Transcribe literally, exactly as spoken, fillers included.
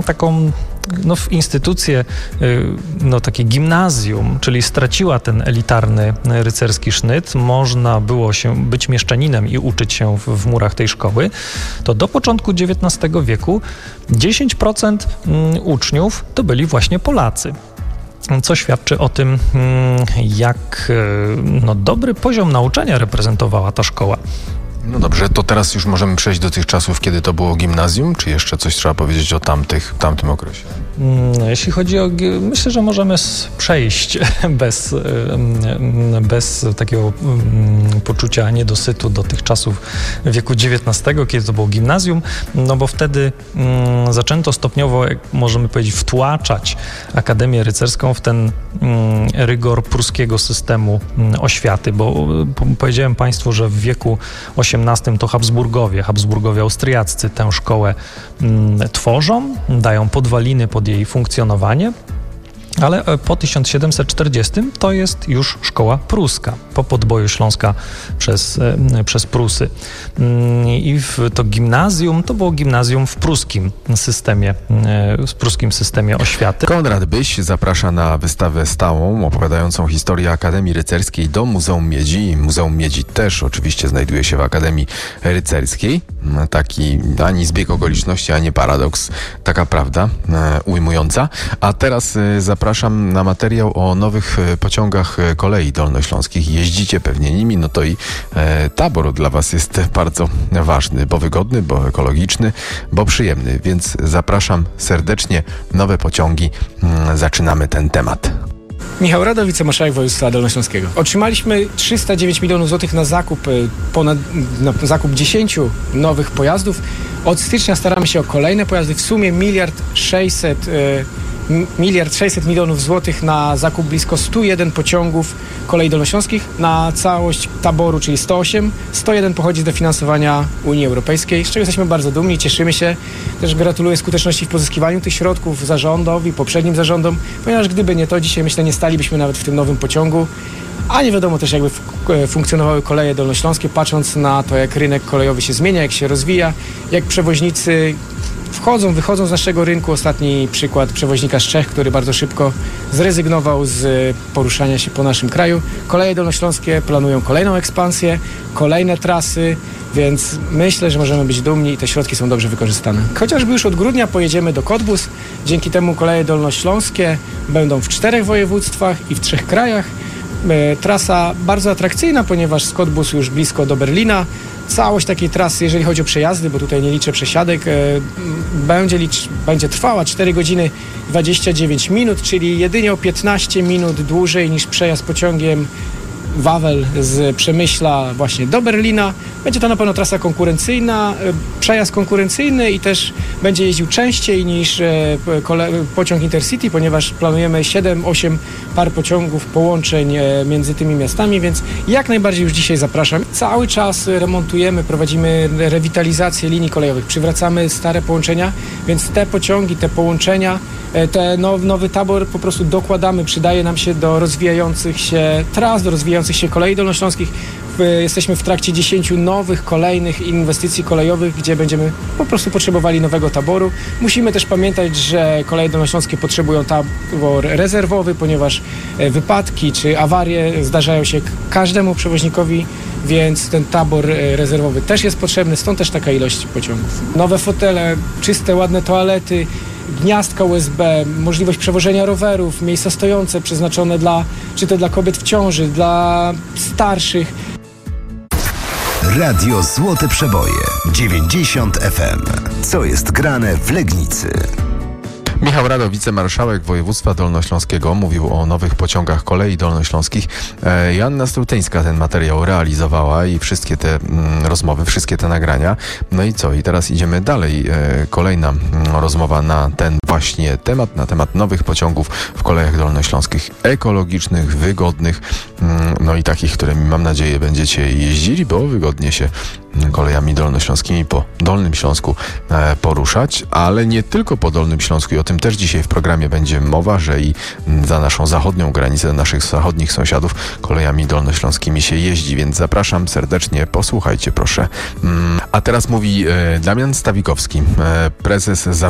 taką no, instytucję, no, takie gimnazjum, czyli straciła ten elitarny rycerski sznyt, można było się być mieszczaninem i uczyć się w, w murach tej szkoły, to do początku dziewiętnastego wieku dziesięć procent uczniów to byli właśnie Polacy. Co świadczy o tym, jak no, dobry poziom nauczania reprezentowała ta szkoła. No dobrze, to teraz już możemy przejść do tych czasów, kiedy to było gimnazjum, czy jeszcze coś trzeba powiedzieć o tamtych, tamtym okresie? Jeśli chodzi o... Myślę, że możemy przejść bez, bez takiego poczucia niedosytu do tych czasów wieku dziewiętnastego, kiedy to było gimnazjum, no bo wtedy zaczęto stopniowo, jak możemy powiedzieć, wtłaczać Akademię Rycerską w ten rygor pruskiego systemu oświaty, bo powiedziałem Państwu, że w wieku osiemnastym to Habsburgowie, Habsburgowie austriaccy tę szkołę tworzą, dają podwaliny pod jej funkcjonowanie, ale po tysiąc siedemset czterdziestym to jest już szkoła pruska, po podboju Śląska przez, przez Prusy. I w to gimnazjum, to było gimnazjum w pruskim systemie, w pruskim systemie oświaty. Konrad Byś zaprasza na wystawę stałą opowiadającą historię Akademii Rycerskiej do Muzeum Miedzi. Muzeum Miedzi też oczywiście znajduje się w Akademii Rycerskiej. Taki ani zbieg okoliczności, ani paradoks, taka prawda ujmująca. A teraz zapraszam Zapraszam na materiał o nowych pociągach kolei dolnośląskich. Jeździcie pewnie nimi, no to i e, tabor dla Was jest bardzo ważny, bo wygodny, bo ekologiczny, bo przyjemny, więc zapraszam serdecznie. Nowe pociągi. Mm, zaczynamy ten temat. Michał Rado, wicemarszałek województwa dolnośląskiego. Otrzymaliśmy trzysta dziewięć milionów złotych na zakup, ponad, na zakup dziesięciu nowych pojazdów. Od stycznia staramy się o kolejne pojazdy. W sumie miliard sześćset miliard sześćset milionów złotych na zakup blisko stu jeden pociągów kolei dolnośląskich na całość taboru, czyli sto osiem. sto jeden pochodzi z dofinansowania Unii Europejskiej, z czego jesteśmy bardzo dumni, cieszymy się. Też gratuluję skuteczności w pozyskiwaniu tych środków zarządowi, poprzednim zarządom, ponieważ gdyby nie to, dzisiaj myślę, nie stalibyśmy nawet w tym nowym pociągu. A nie wiadomo też, jakby funkcjonowały koleje dolnośląskie, patrząc na to, jak rynek kolejowy się zmienia, jak się rozwija, jak przewoźnicy wchodzą, wychodzą z naszego rynku. Ostatni przykład przewoźnika z Czech, który bardzo szybko zrezygnował z poruszania się po naszym kraju. Koleje dolnośląskie planują kolejną ekspansję, kolejne trasy, więc myślę, że możemy być dumni i te środki są dobrze wykorzystane. Chociażby już od grudnia pojedziemy do Cottbus. Dzięki temu koleje dolnośląskie będą w czterech województwach i w trzech krajach. Trasa bardzo atrakcyjna, ponieważ z Cottbus już blisko do Berlina. Całość takiej trasy, jeżeli chodzi o przejazdy, bo tutaj nie liczę przesiadek, będzie, licz, będzie trwała cztery godziny dwadzieścia dziewięć minut, czyli jedynie o piętnaście minut dłużej niż przejazd pociągiem Wawel z Przemyśla właśnie do Berlina. Będzie to na pewno trasa konkurencyjna, przejazd konkurencyjny i też będzie jeździł częściej niż pociąg Intercity, ponieważ planujemy siedem osiem par pociągów, połączeń między tymi miastami, więc jak najbardziej już dzisiaj zapraszam. Cały czas remontujemy, prowadzimy rewitalizację linii kolejowych, przywracamy stare połączenia, więc te pociągi, te połączenia, ten now, nowy tabor po prostu dokładamy, przydaje nam się do rozwijających się tras, do rozwijających się kolei dolnośląskich. Jesteśmy w trakcie dziesięciu nowych, kolejnych inwestycji kolejowych, gdzie będziemy po prostu potrzebowali nowego taboru. Musimy też pamiętać, że koleje dolnośląskie potrzebują tabor rezerwowy, ponieważ wypadki czy awarie zdarzają się każdemu przewoźnikowi, więc ten tabor rezerwowy też jest potrzebny, stąd też taka ilość pociągów. Nowe fotele, czyste, ładne toalety, gniazdka U S B, możliwość przewożenia rowerów, miejsca stojące przeznaczone dla, czy to dla kobiet w ciąży, dla starszych. Radio Złote Przeboje dziewięćdziesiąt F M. Co jest grane w Legnicy? Michał Rado, wicemarszałek województwa dolnośląskiego, mówił o nowych pociągach kolei dolnośląskich. E, Joanna Strutyńska ten materiał realizowała i wszystkie te mm, rozmowy, wszystkie te nagrania. No i co? I teraz idziemy dalej. E, kolejna mm, rozmowa na ten właśnie temat, na temat nowych pociągów w kolejach dolnośląskich, ekologicznych, wygodnych, mm, no i takich, którymi mam nadzieję będziecie jeździli, bo wygodnie się kolejami dolnośląskimi po Dolnym Śląsku e, poruszać, ale nie tylko po Dolnym Śląsku i o tym też dzisiaj w programie będzie mowa, że i za naszą zachodnią granicę, naszych zachodnich sąsiadów kolejami dolnośląskimi się jeździ, więc zapraszam serdecznie, posłuchajcie proszę. Mm, a teraz mówi e, Damian Stawikowski, e, prezes